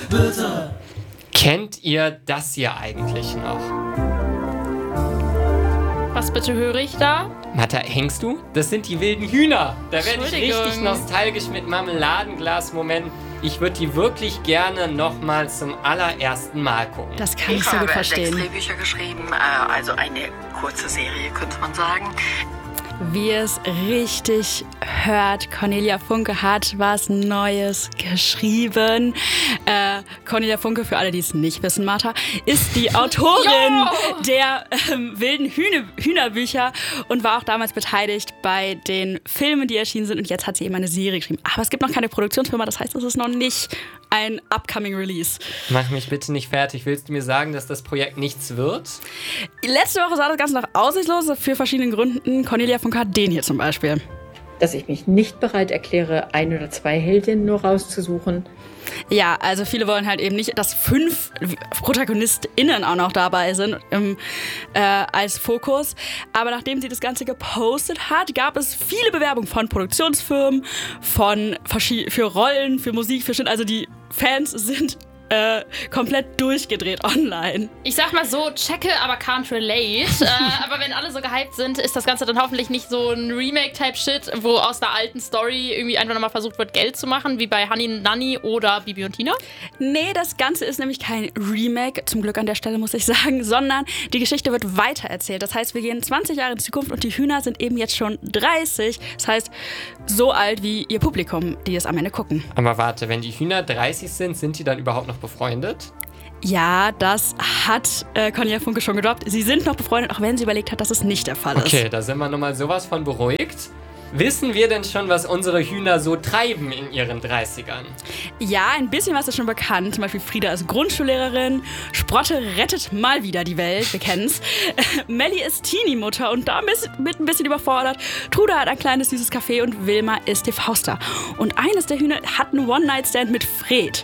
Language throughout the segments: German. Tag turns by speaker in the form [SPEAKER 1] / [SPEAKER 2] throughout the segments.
[SPEAKER 1] bitte.
[SPEAKER 2] Kennt ihr das hier eigentlich noch?
[SPEAKER 3] Was bitte höre ich da?
[SPEAKER 2] Martha, hängst du? Das sind die wilden Hühner. Da werde ich
[SPEAKER 3] Entschuldigung.
[SPEAKER 2] richtig nostalgisch mit Marmeladenglas-Momenten. Ich würde die wirklich gerne nochmal zum allerersten Mal gucken.
[SPEAKER 4] Das kann ich so gut
[SPEAKER 5] habe
[SPEAKER 4] verstehen.
[SPEAKER 5] 6 Drehbücher geschrieben, also eine kurze Serie, könnte man sagen.
[SPEAKER 4] Wie es richtig hört, Cornelia Funke hat was Neues geschrieben. Cornelia Funke, für alle, die es nicht wissen, Martha, ist die Autorin der wilden Hühnerbücher und war auch damals beteiligt bei den Filmen, die erschienen sind. Und jetzt hat sie eben eine Serie geschrieben. Aber es gibt noch keine Produktionsfirma, das heißt, es ist noch nicht ein upcoming Release.
[SPEAKER 2] Mach mich bitte nicht fertig. Willst du mir sagen, dass das Projekt nichts wird?
[SPEAKER 4] Letzte Woche sah das Ganze noch aussichtslos, für verschiedene Gründen. Cornelia Funke hat den hier zum Beispiel.
[SPEAKER 6] Dass ich mich nicht bereit erkläre, 1 oder 2 Heldinnen nur rauszusuchen.
[SPEAKER 4] Ja, also viele wollen halt eben nicht, dass 5 ProtagonistInnen auch noch dabei sind als Fokus. Aber nachdem sie das Ganze gepostet hat, gab es viele Bewerbungen von Produktionsfirmen, für Rollen, für Musik, für Schnitt. Also die Fans sind komplett durchgedreht online.
[SPEAKER 3] Ich sag mal so, checke, aber can't relate. Aber wenn alle so gehypt sind, ist das Ganze dann hoffentlich nicht so ein Remake-Type-Shit, wo aus der alten Story irgendwie einfach nochmal versucht wird, Geld zu machen, wie bei Honey Nanny oder Bibi und Tina?
[SPEAKER 4] Nee, das Ganze ist nämlich kein Remake, zum Glück an der Stelle muss ich sagen, sondern die Geschichte wird weitererzählt. Das heißt, wir gehen 20 Jahre in die Zukunft und die Hühner sind eben jetzt schon 30. Das heißt, so alt wie ihr Publikum, die es am Ende gucken.
[SPEAKER 2] Aber warte, wenn die Hühner 30 sind die dann überhaupt noch befreundet?
[SPEAKER 4] Ja, das hat Cornelia Funke schon gedroppt. Sie sind noch befreundet, auch wenn sie überlegt hat, dass es nicht der Fall ist.
[SPEAKER 2] Okay, da sind wir nochmal sowas von beruhigt. Wissen wir denn schon, was unsere Hühner so treiben in ihren 30ern?
[SPEAKER 4] Ja, ein bisschen was ist schon bekannt. Zum Beispiel Frieda ist Grundschullehrerin. Sprotte rettet mal wieder die Welt, wir kennen's. Melli ist Teenie-Mutter und da mit ein bisschen überfordert. Trude hat ein kleines süßes Café und Wilma ist TV-Star. Und eines der Hühner hat einen One-Night-Stand mit Fred.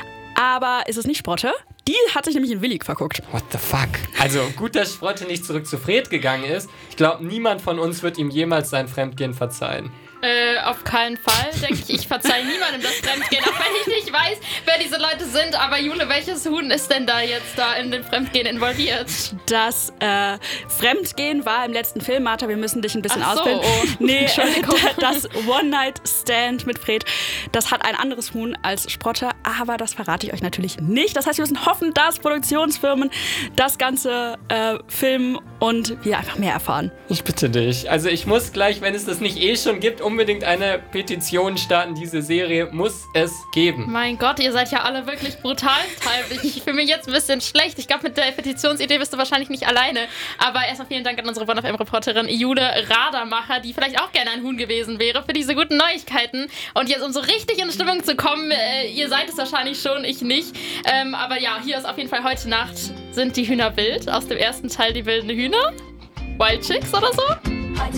[SPEAKER 4] Aber ist es nicht Sprotte? Die hat sich nämlich in Willi verguckt.
[SPEAKER 2] What the fuck? Also gut, dass Sprotte nicht zurück zu Fred gegangen ist. Ich glaube, niemand von uns wird ihm jemals sein Fremdgehen verzeihen.
[SPEAKER 3] Auf keinen Fall, denke ich. Ich verzeihe niemandem das Fremdgehen, auch wenn ich nicht weiß, wer diese Leute sind. Aber Jule, welches Huhn ist denn da jetzt in dem Fremdgehen involviert?
[SPEAKER 4] Das Fremdgehen war im letzten Film, Martha, wir müssen dich ein bisschen
[SPEAKER 3] Ach so,
[SPEAKER 4] ausbilden.
[SPEAKER 3] oh.
[SPEAKER 4] Nee, das One-Night-Stand mit Fred, das hat ein anderes Huhn als Sprotte, aber das verrate ich euch natürlich nicht. Das heißt, wir müssen hoffen, dass Produktionsfirmen das Ganze filmen und wir einfach mehr erfahren.
[SPEAKER 2] Ich bitte dich. Also ich muss gleich, wenn es das nicht schon gibt, unbedingt eine Petition starten. Diese Serie muss es geben.
[SPEAKER 3] Mein Gott, ihr seid ja alle wirklich brutal. Ich fühle mich jetzt ein bisschen schlecht. Ich glaube, mit der Petitionsidee bist du wahrscheinlich nicht alleine. Aber erstmal vielen Dank an unsere Bonn-FM-Reporterin Jule Radermacher, die vielleicht auch gerne ein Huhn gewesen wäre, für diese guten Neuigkeiten. Und jetzt, um so richtig in Stimmung zu kommen, ihr seid es wahrscheinlich schon, ich nicht. Aber ja, hier ist auf jeden Fall heute Nacht sind die Hühner wild. Aus dem ersten Teil die wilden Hühner. Wild Chicks oder so.